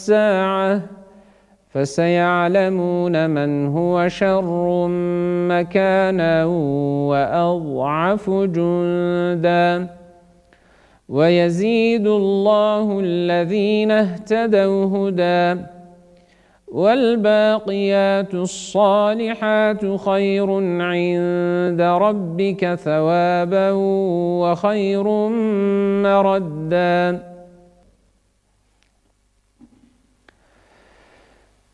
الساعة فسيعلمون من هو شر مكانا وأضعف جندا ويزيد الله الذين اهتدوا هدى والباقيات الصالحات خير عند ربك ثوابا وخير مردا